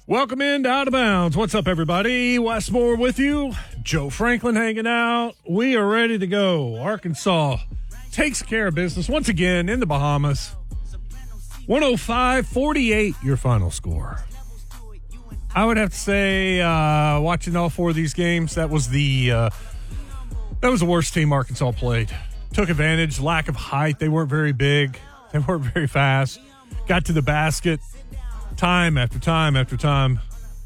Welcome into Out of Bounds. What's up, everybody? Wes Moore with you. Joe Franklin hanging out. We are ready to go. Arkansas takes care of business once again in the Bahamas. 105-48, your final score. I would have to say, watching all four of these games, that was the worst team Arkansas played. Took advantage, lack of height. They weren't very big. They weren't very fast. Got to the basket. Time after time after time.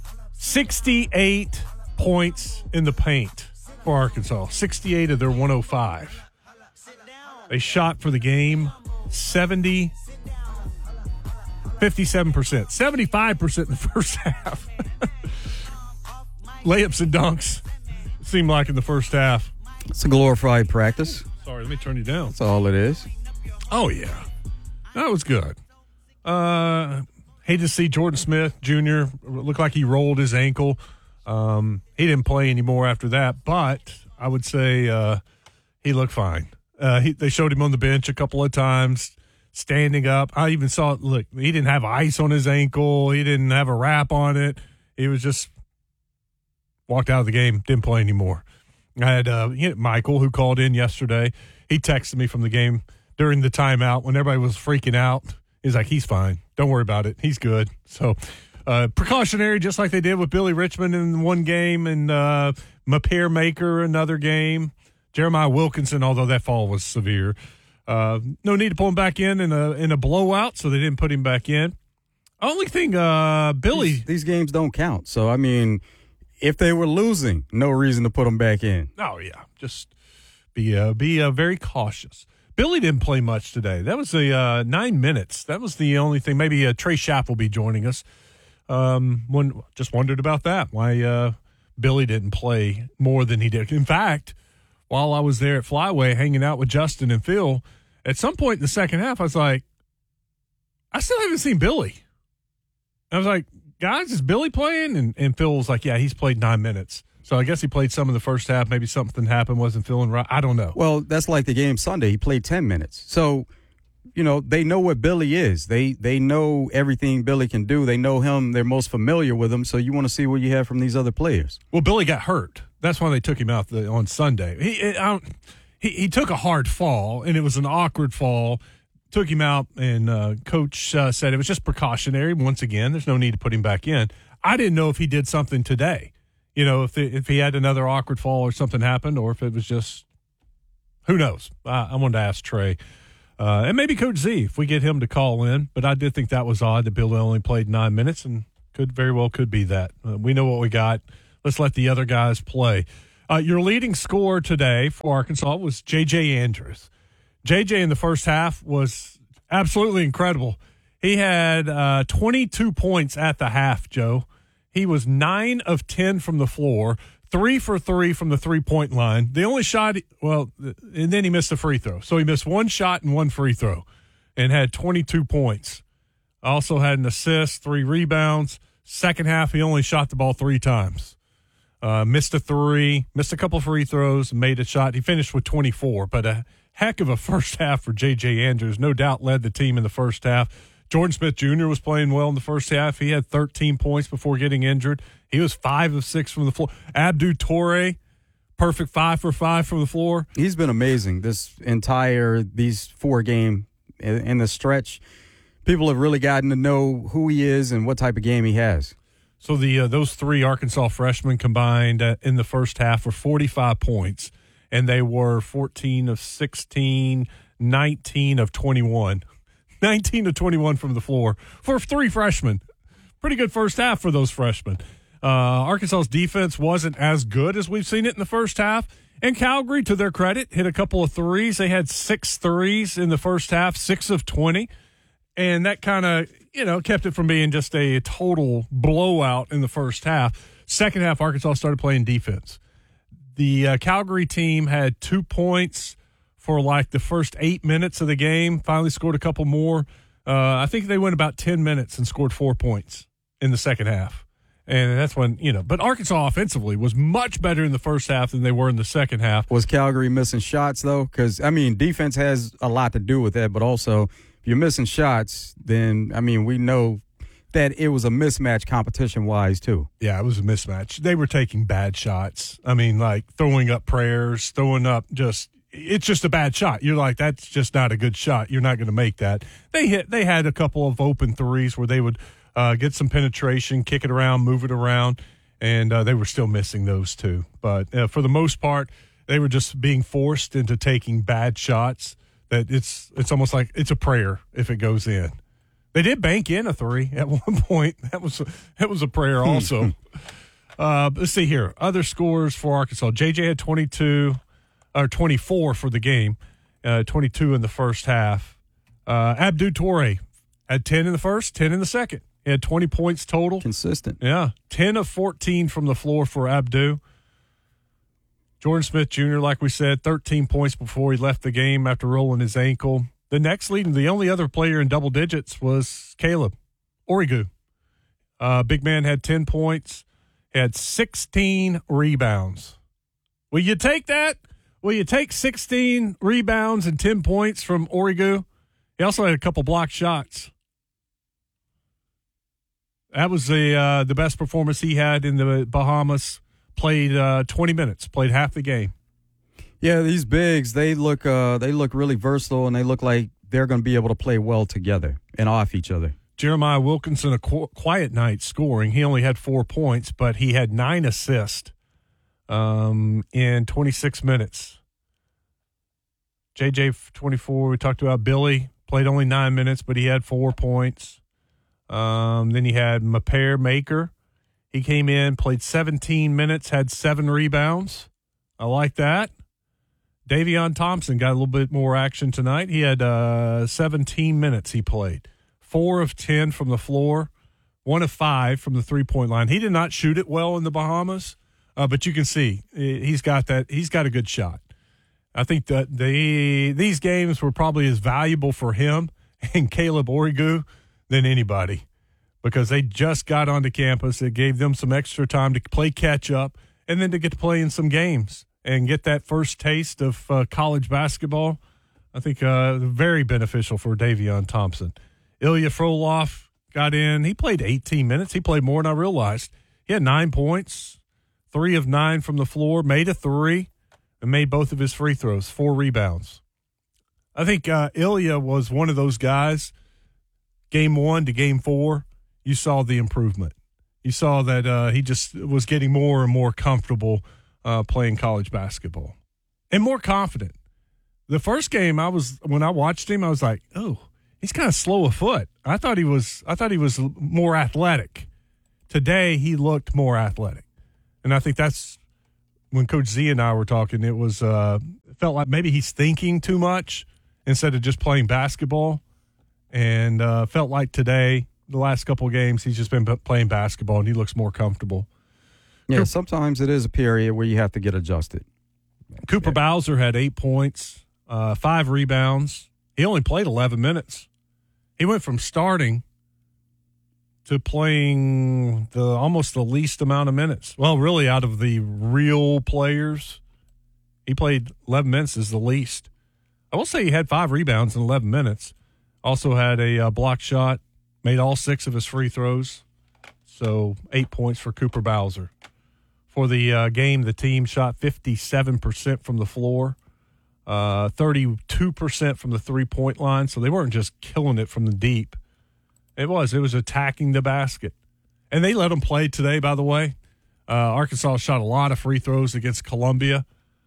68 points in the paint for Arkansas. 68 of their 105. They shot for the game 57%. 75% in the first half. Layups and dunks seemed like in the first half. It's a glorified practice. Sorry, let me turn you down. That's all it is. Oh, yeah. That was good. Hate to see Jordan Smith Jr. look like he rolled his ankle. He didn't play anymore after that, but I would say he looked fine. They showed him on the bench a couple of times, standing up. I even saw, look, he didn't have ice on his ankle. He didn't have a wrap on it. He was just walked out of the game, didn't play anymore. I had Michael, who called in yesterday. He texted me from the game during the timeout when everybody was freaking out. He's like, he's fine. Don't worry about it. He's good. So precautionary, just like they did with Billy Richmond in one game and Mapear Maker another game. Jeremiah Wilkinson, although that fall was severe. No need to pull him back in a blowout, so they didn't put him back in. Only thing, Billy. These games don't count. So, I mean, if they were losing, no reason to put them back in. Oh, yeah. Just be very cautious. Billy didn't play much today. That was the 9 minutes. That was the only thing. Maybe Trey Schaff will be joining us. Just wondered about that, why Billy didn't play more than he did. In fact, while I was there at Flyway hanging out with Justin and Phil, at some point in the second half, I was like, I still haven't seen Billy. I was like, guys, is Billy playing? And Phil was like, yeah, he's played 9 minutes. So I guess he played some in the first half. Maybe something happened, wasn't feeling right. I don't know. Well, that's like the game Sunday. He played 10 minutes. So, they know what Billy is. They know everything Billy can do. They know him. They're most familiar with him. So you want to see what you have from these other players. Well, Billy got hurt. That's why they took him out on Sunday. He took a hard fall, and it was an awkward fall. Took him out, and Coach said it was just precautionary. Once again, there's no need to put him back in. I didn't know if he did something today. If he had another awkward fall or something happened, or if it was just, who knows? I wanted to ask Trey. And maybe Coach Z, if we get him to call in. But I did think that was odd that Billy only played 9 minutes, and very well could be that. We know what we got. Let's let the other guys play. Your leading scorer today for Arkansas was J.J. Andrews. J.J. in the first half was absolutely incredible. He had 22 points at the half, Joe. He was 9 of 10 from the floor, 3 for 3 from the three-point line. The only shot, and then he missed a free throw. So he missed one shot and one free throw and had 22 points. Also had an assist, 3 rebounds. Second half, he only shot the ball 3 times. Missed a 3, missed a couple free throws, made a shot. He finished with 24, but a heck of a first half for J.J. Andrews. No doubt led the team in the first half. Jordan Smith Jr. was playing well in the first half. He had 13 points before getting injured. He was 5 of 6 from the floor. Abdou Toure, perfect 5 for 5 from the floor. He's been amazing these 4 games in the stretch. People have really gotten to know who he is and what type of game he has. So those 3 Arkansas freshmen combined in the first half were 45 points, and they were 14 of 16, 19 of 21. 19 to 21 from the floor for 3 freshmen. Pretty good first half for those freshmen. Arkansas's defense wasn't as good as we've seen it in the first half. And Calgary, to their credit, hit a couple of threes. They had 6 threes in the first half, 6 of 20. And that kind of, kept it from being just a total blowout in the first half. Second half, Arkansas started playing defense. The Calgary team had 2 points for like the first 8 minutes of the game, finally scored a couple more. I think they went about 10 minutes and scored 4 points in the second half. And that's when, but Arkansas offensively was much better in the first half than they were in the second half. Was Calgary missing shots, though? Because, defense has a lot to do with that, but also if you're missing shots, then, we know that it was a mismatch competition-wise, too. Yeah, it was a mismatch. They were taking bad shots. I mean, like throwing up prayers, throwing up it's just a bad shot. You're like, that's just not a good shot. You're not going to make that. They had a couple of open threes where they would get some penetration, kick it around, move it around, and they were still missing those too. But for the most part, they were just being forced into taking bad shots that it's almost like it's a prayer if it goes in. They did bank in a three at one point. That was a prayer also. Let's see here. Other scores for Arkansas. JJ had 22 or 24 for the game, 22 in the first half. Abdou Toure had 10 in the first, 10 in the second. He had 20 points total. Consistent. Yeah, 10 of 14 from the floor for Abdou. Jordan Smith Jr., like we said, 13 points before he left the game after rolling his ankle. The only other player in double digits was Caleb Origu. Big man had 10 points, had 16 rebounds. Will you take that? Will you take 16 rebounds and 10 points from Origu? He also had a couple blocked shots. That was the best performance he had in the Bahamas. Played 20 minutes, played half the game. Yeah, these bigs, they look really versatile, and they look like they're going to be able to play well together and off each other. Jeremiah Wilkinson, a quiet night scoring. He only had 4 points, but he had 9 assists in 26 minutes. JJ, 24, we talked about Billy, played only 9 minutes, but he had 4 points. Then you had Maper Maker. He came in, played 17 minutes, had 7 rebounds. I like that. Davion Thompson got a little bit more action tonight. He had 17 minutes he played. 4 of 10 from the floor, 1 of 5 from the three-point line. He did not shoot it well in the Bahamas, but you can see he's got that. He's got a good shot. I think that these games were probably as valuable for him and Caleb Origu than anybody because they just got onto campus. It gave them some extra time to play catch-up and then to get to play in some games and get that first taste of college basketball. I think very beneficial for Davion Thompson. Ilya Frolov got in. He played 18 minutes. He played more than I realized. He had 9 points, 3 of 9 from the floor, made a 3, and made both of his free throws, 4 rebounds. I think Ilya was one of those guys, game 1 to game 4, you saw the improvement. You saw that he just was getting more and more comfortable playing college basketball and more confident. The first game when I watched him, I was like, oh, he's kind of slow of foot. I thought he was more athletic. Today he looked more athletic. And I think that's when Coach Z and I were talking, it felt like maybe he's thinking too much instead of just playing basketball. And felt like today, the last couple of games, he's just been playing basketball and he looks more comfortable. Yeah, sometimes it is a period where you have to get adjusted. Cooper Bowser had 8 points, 5 rebounds. He only played 11 minutes. He went from starting to playing almost the least amount of minutes. Well, really, out of the real players, he played 11 minutes is the least. I will say he had 5 rebounds in 11 minutes. Also had a block shot, made all 6 of his free throws. So 8 points for Cooper Bowser. For the game, the team shot 57% from the floor, 32% from the three-point line. So they weren't just killing it from the deep. It was attacking the basket. And they let them play today, by the way. Arkansas shot a lot of free throws against Columbia.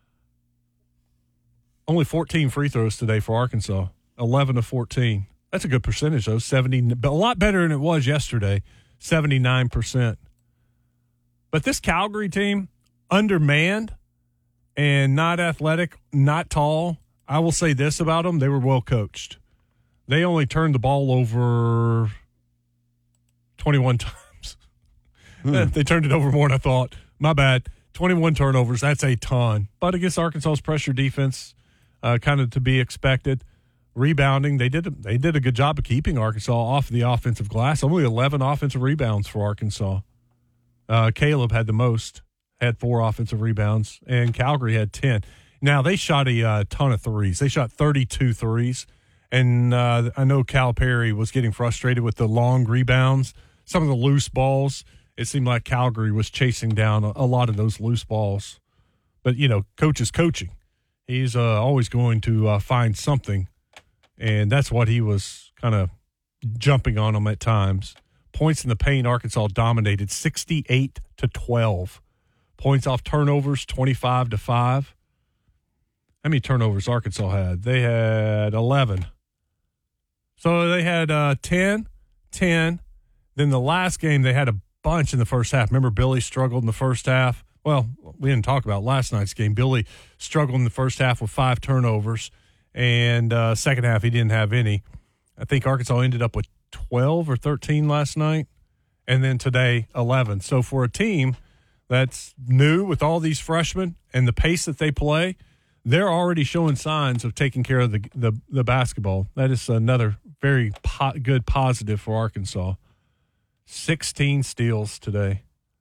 Only 14 free throws today for Arkansas, 11 of 14. That's a good percentage, though, 70, but a lot better than it was yesterday, 79%. But this Calgary team, undermanned and not athletic, not tall, I will say this about them, they were well coached. They only turned the ball over 21 times. They turned it over more than I thought. My bad. 21 turnovers, that's a ton. But against Arkansas's pressure defense, kind of to be expected. Rebounding, they did a good job of keeping Arkansas off the offensive glass. Only 11 offensive rebounds for Arkansas. Caleb had the most, had 4 offensive rebounds, and Calgary had 10. Now, they shot a ton of threes. They shot 32 threes, and I know Calipari was getting frustrated with the long rebounds, some of the loose balls. It seemed like Calgary was chasing down a lot of those loose balls. But, coach is coaching. He's always going to find something, and that's what he was kind of jumping on them at times. Points in the paint, Arkansas dominated 68-12. Points off turnovers, 25-5. How many turnovers Arkansas had? They had 11. So they had 10. Then the last game, they had a bunch in the first half. Remember, Billy struggled in the first half? Well, we didn't talk about last night's game. Billy struggled in the first half with 5 turnovers, and second half he didn't have any. I think Arkansas ended up with 12 or 13 last night, and then today 11. So for a team that's new with all these freshmen and the pace that they play, they're already showing signs of taking care of the basketball. That is another very good positive for Arkansas. 16 steals today.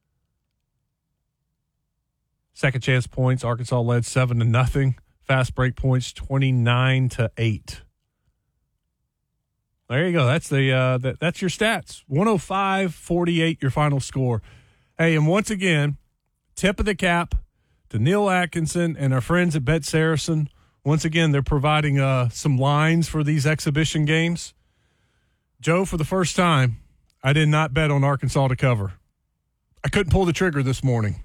Second chance points, Arkansas led 7-0. Fast break points, 29-8. There you go. That's that's your stats. 105-48, your final score. Hey, and once again, tip of the cap to Neil Atkinson and our friends at Bet Saracen. Once again, they're providing some lines for these exhibition games. Joe, for the first time, I did not bet on Arkansas to cover. I couldn't pull the trigger this morning.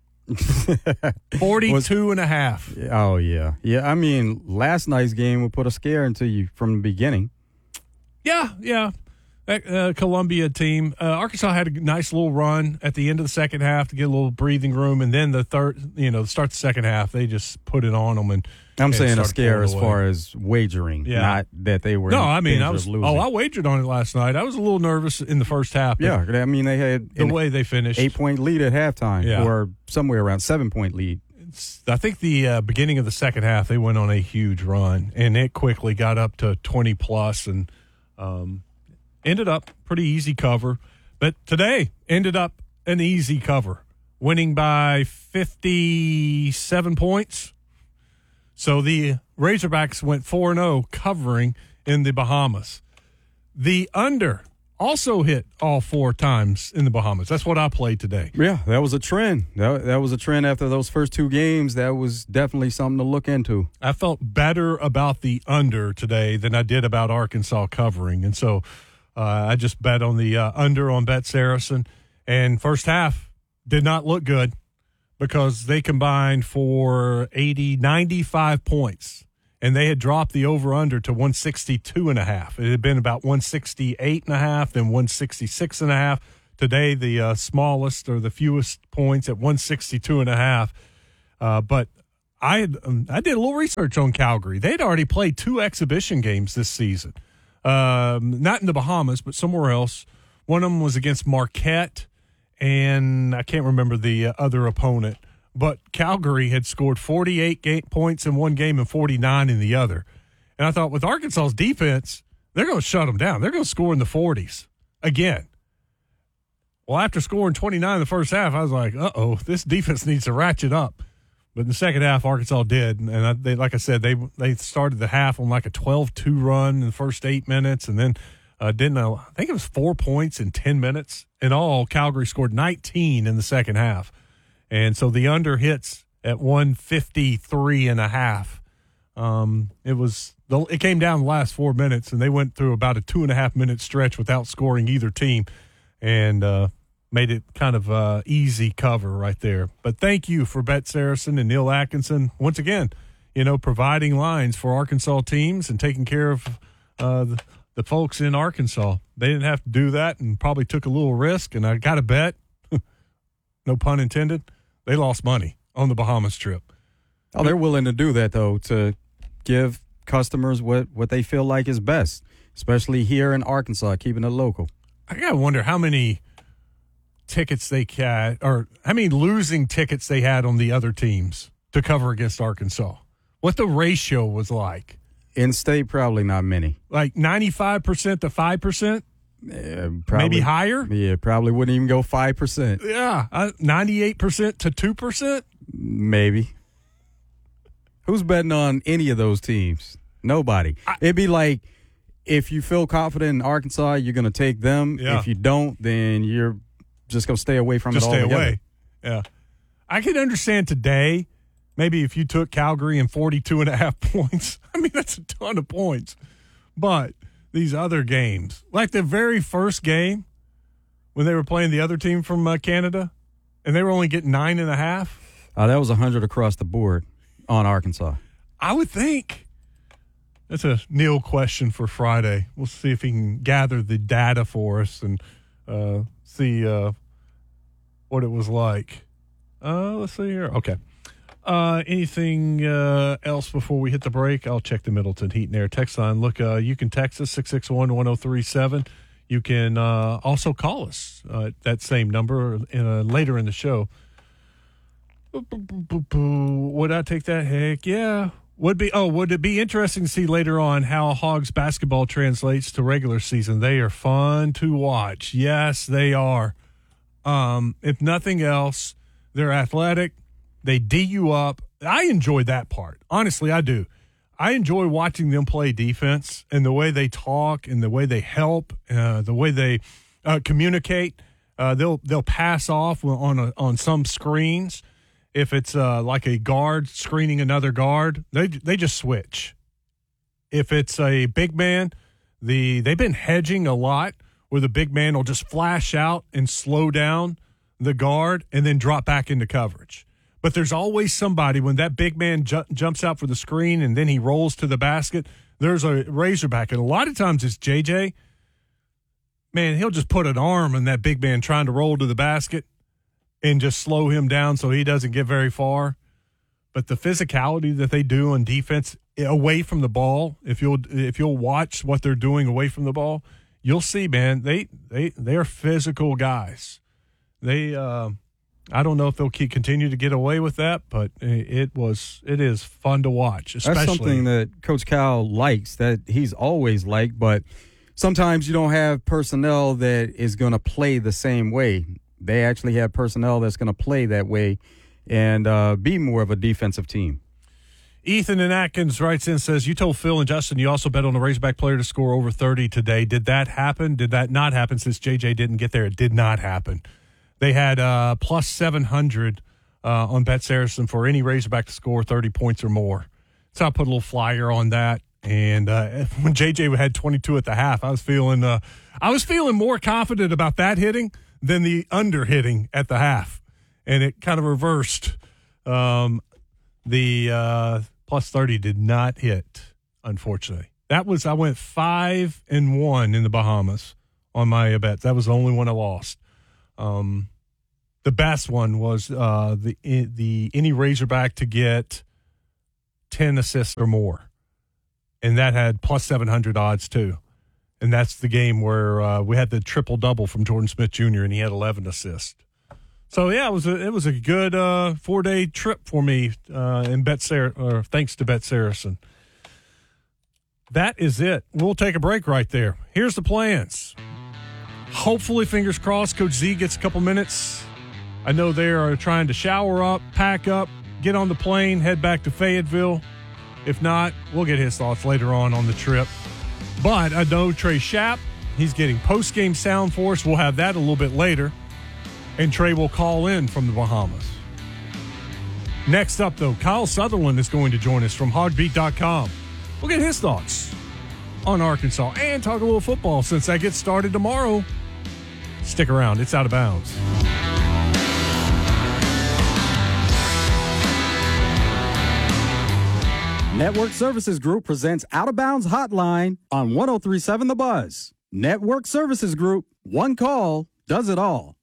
42.5. Oh, yeah. Yeah, I mean, last night's game would put a scare into you from the beginning. Yeah. That Columbia team, Arkansas had a nice little run at the end of the second half to get a little breathing room, and then the third, start the second half, they just put it on them. And I'm saying a scare as far as wagering, not that they were. No, I mean, I wagered on it last night. I was a little nervous in the first half. Yeah, I mean, they had the way they finished 8-point lead at halftime, or somewhere around 7-point lead. I think the beginning of the second half, they went on a huge run, and it quickly got up to 20 plus, and ended up pretty easy cover. But today ended up an easy cover, winning by 57 points. So the Razorbacks went 4-0 covering in the Bahamas. The under also hit all 4 times in the Bahamas. That's what I played today. Yeah, that was a trend. That was a trend after those first 2 games. That was definitely something to look into. I felt better about the under today than I did about Arkansas covering. And so I just bet on the under on Bet Saracen. And first half did not look good because they combined for 95 points. And they had dropped the over-under to 162.5. It had been about 168.5, then 166.5. Today, the smallest or the fewest points at 162.5. But I did a little research on Calgary. They'd already played 2 exhibition games this season. Not in the Bahamas, but somewhere else. One of them was against Marquette, and I can't remember the other opponent. But Calgary had scored 48 points in one game and 49 in the other. And I thought with Arkansas's defense, they're going to shut them down. They're going to score in the 40s again. Well, after scoring 29 in the first half, I was like, uh-oh, this defense needs to ratchet up. But in the second half, Arkansas did. And they, like I said, they started the half on like a 12-2 run in the first 8 minutes. And then I think it was 4 points in 10 minutes. In all, Calgary scored 19 in the second half. And so the under hits at 153.5. It came down the last 4 minutes, and they went through about a 2.5-minute stretch without scoring either team, and made it kind of easy cover right there. But thank you for Bet Saracen and Neil Atkinson once again, providing lines for Arkansas teams and taking care of the folks in Arkansas. They didn't have to do that, and probably took a little risk. And I got to bet, no pun intended, they lost money on the Bahamas trip. Oh, they're willing to do that, though, to give customers what they feel like is best, especially here in Arkansas, keeping it local. I got to wonder how many tickets they had, or how many losing tickets they had on the other teams to cover against Arkansas. What the ratio was like. In-state, probably not many. Like 95% to 5%? Maybe higher? Yeah, probably wouldn't even go 5%. Yeah, 98% to 2%? Maybe. Who's betting on any of those teams? Nobody. It'd be like if you feel confident in Arkansas, you're going to take them. Yeah. If you don't, then you're just going to stay away from Just it stay altogether. away. Yeah. I can understand today, maybe if you took Calgary and 42.5 points. I mean, that's a ton of points. But these other games, like the very first game when they were playing the other team from Canada, and they were only getting 9.5. That was 100 across the board on Arkansas. I would think. That's a Neil question for Friday. We'll see if he can gather the data for us and see what it was like. Let's see here. Okay. Anything else before we hit the break? I'll check the Middleton Heat and Air text line. Look, you can text us 661-1037. You can also call us at that same number later in the show. Would I take that? Heck yeah. Would it be interesting to see later on how Hogs basketball translates to regular season? They are fun to watch. Yes, they are. If nothing else, they're athletic. They D you up. I enjoy that part. Honestly, I do. I enjoy watching them play defense and the way they talk and the way they help, the way they communicate. They'll pass off on some screens. If it's like a guard screening another guard, they just switch. If it's a big man, they've been hedging a lot where the big man will just flash out and slow down the guard and then drop back into coverage. But there's always somebody when that big man jumps out for the screen and then he rolls to the basket, there's a Razorback. And a lot of times it's JJ. Man, he'll just put an arm on that big man trying to roll to the basket and just slow him down so he doesn't get very far. But the physicality that they do on defense away from the ball, if you'll watch what they're doing away from the ball, you'll see, man, they are physical guys. I don't know if they'll continue to get away with that, but it is fun to watch. Especially. That's something that Coach Cal likes, that he's always liked, but sometimes you don't have personnel that is going to play the same way. They actually have personnel that's going to play that way and be more of a defensive team. Ethan in Atkins writes in, says, you told Phil and Justin you also bet on a Razorback player to score over 30 today. Did that happen? Did that not happen since JJ didn't get there? It did not happen. They had plus 700 on Bet Saracen for any Razorback to score 30 points or more. So I put a little flyer on that. And when JJ had 22 at the half, I was feeling more confident about that hitting than the under hitting at the half. And it kind of reversed. The plus 30 did not hit, unfortunately. I went 5-1 in the Bahamas on my bets. That was the only one I lost. The best one was the any Razorback to get 10 assists or more. And that had plus 700 odds too. And that's the game where we had the triple-double from Jordan Smith Jr., and he had 11 assists. So, yeah, it was a good 4-day trip for me thanks to Bet Saracen. That is it. We'll take a break right there. Here's the plans. Hopefully, fingers crossed, Coach Z gets a couple minutes. I know they are trying to shower up, pack up, get on the plane, head back to Fayetteville. If not, we'll get his thoughts later on the trip. But I know Trey Schapp, he's getting post-game sound for us. We'll have that a little bit later. And Trey will call in from the Bahamas. Next up, though, Kyle Sutherland is going to join us from hogbeat.com. We'll get his thoughts on Arkansas and talk a little football since that gets started tomorrow. Stick around. It's Out of Bounds. Network Services Group presents Out of Bounds Hotline on 103.7 The Buzz. Network Services Group, one call does it all.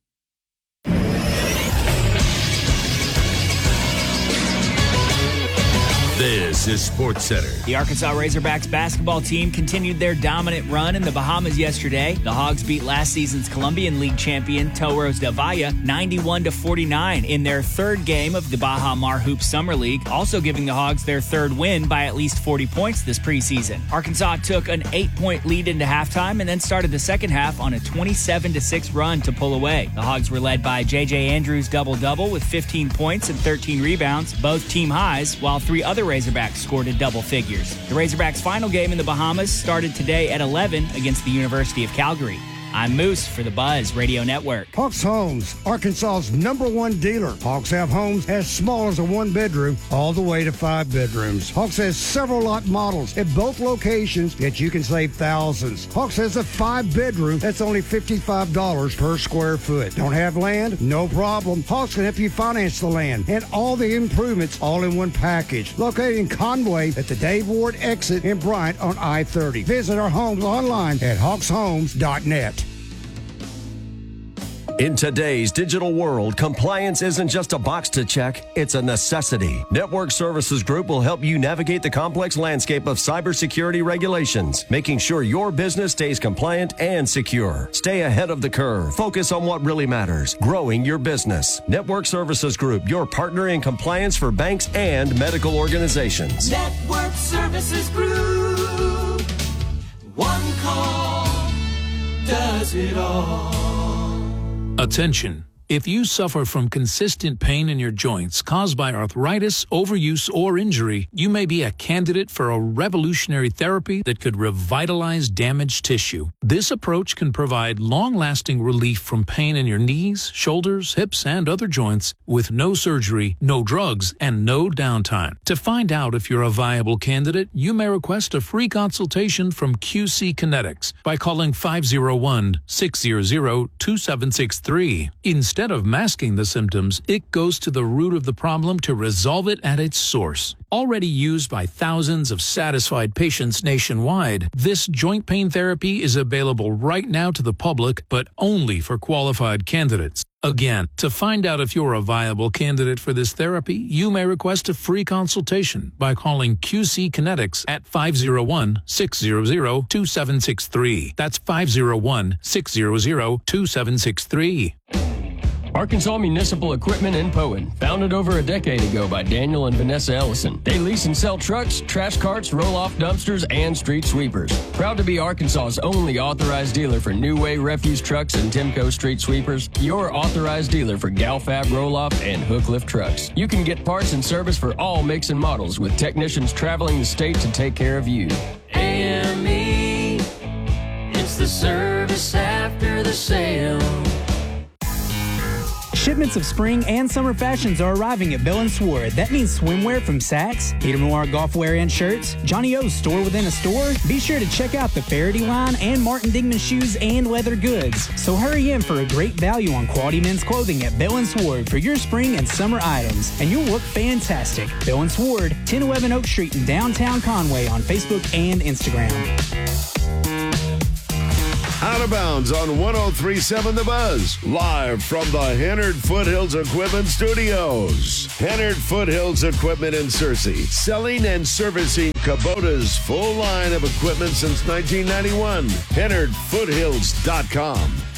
This is SportsCenter. The Arkansas Razorbacks basketball team continued their dominant run in the Bahamas yesterday. The Hogs beat last season's Colombian League champion Toros del Valle 91-49 in their third game of the Baja Mar Hoops Summer League, also giving the Hogs their third win by at least 40 points this preseason. Arkansas took an 8-point lead into halftime and then started the second half on a 27-6 run to pull away. The Hogs were led by J.J. Andrews' double-double with 15 points and 13 rebounds, both team highs, while three other other Razorbacks scored in double figures. The Razorbacks' final game in the Bahamas started today at 11 against the University of Calgary. I'm Moose for the Buzz Radio Network. Hawks Homes, Arkansas's #1 dealer. Hawks have homes as small as a 1-bedroom all the way to 5 bedrooms. Hawks has several lot models at both locations that you can save thousands. Hawks has a 5-bedroom that's only $55 per square foot. Don't have land? No problem. Hawks can help you finance the land and all the improvements all in one package. Located in Conway at the Dave Ward exit in Bryant on I-30. Visit our homes online at hawkshomes.net. In today's digital world, compliance isn't just a box to check, it's a necessity. Network Services Group will help you navigate the complex landscape of cybersecurity regulations, making sure your business stays compliant and secure. Stay ahead of the curve. Focus on what really matters, growing your business. Network Services Group, your partner in compliance for banks and medical organizations. Network Services Group. One call does it all. Attention. If you suffer from consistent pain in your joints caused by arthritis, overuse, or injury, you may be a candidate for a revolutionary therapy that could revitalize damaged tissue. This approach can provide long-lasting relief from pain in your knees, shoulders, hips, and other joints with no surgery, no drugs, and no downtime. To find out if you're a viable candidate, you may request a free consultation from QC Kinetics by calling 501-600-2763. Instead of masking the symptoms, it goes to the root of the problem to resolve it at its source. Already used by thousands of satisfied patients nationwide, this joint pain therapy is available right now to the public, but only for qualified candidates. Again, to find out if you're a viable candidate for this therapy, you may request a free consultation by calling QC Kinetics at 501-600-2763. That's 501-600-2763. Arkansas Municipal Equipment in Poen, founded over a decade ago by Daniel and Vanessa Ellison. They lease and sell trucks, trash carts, roll-off dumpsters, and street sweepers. Proud to be Arkansas's only authorized dealer for New Way refuse trucks and Timco street sweepers, your authorized dealer for Galfab roll-off and hook lift trucks. You can get parts and service for all makes and models with technicians traveling the state to take care of you. AME, it's the service after the sale. Shipments of spring and summer fashions are arriving at Bell & Sword. That means swimwear from Saks, Peter Noir golf wear and shirts, Johnny O's store within a store. Be sure to check out the Faraday line and Martin Dingman shoes and leather goods. So hurry in for a great value on quality men's clothing at Bell & Sword for your spring and summer items, and you'll look fantastic. Bell & Sword, 1011 Oak Street in downtown Conway on Facebook and Instagram. Out of Bounds on 103.7 The Buzz, live from the Hennard Foothills Equipment Studios. Hennard Foothills Equipment in Searcy, selling and servicing Kubota's full line of equipment since 1991. HennardFoothills.com.